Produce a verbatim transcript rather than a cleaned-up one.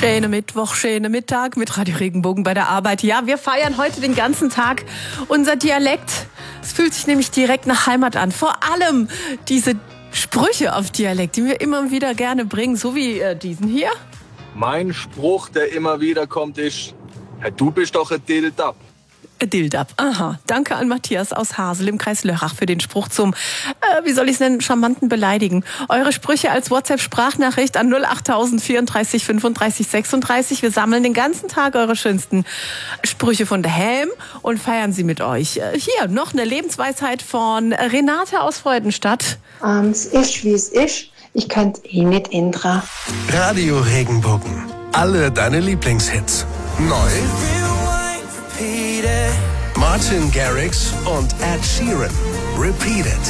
Schöne Mittwoch, schöne Mittag mit Radio Regenbogen bei der Arbeit. Ja, wir feiern heute den ganzen Tag unser Dialekt. Es fühlt sich nämlich direkt nach Heimat an. Vor allem diese Sprüche auf Dialekt, die wir immer wieder gerne bringen, so wie äh, diesen hier. Mein Spruch, der immer wieder kommt, ist: hey, du bist doch ein Dildab. Dildab, aha. Danke an Matthias aus Hasel im Kreis Lörrach für den Spruch zum, äh, wie soll ich es nennen, charmanten Beleidigen. Eure Sprüche als WhatsApp-Sprachnachricht an null acht tausend vierunddreißig fünfunddreißig sechsunddreißig. Wir sammeln den ganzen Tag eure schönsten Sprüche von daheim und feiern sie mit euch. Äh, hier noch eine Lebensweisheit von Renate aus Freudenstadt. Ähm, es ist, wie es ist. Ich kann es eh nicht ändern. Radio Regenbogen. Alle deine Lieblingshits. Neu. Martin Garrix und Ed Sheeran. Repeat It.